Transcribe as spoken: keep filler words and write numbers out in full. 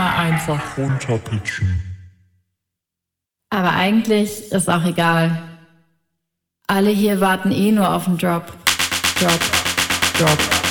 Mal einfach runterpitchen. Aber eigentlich ist auch egal. Alle hier warten eh nur auf den Drop. Drop. Drop.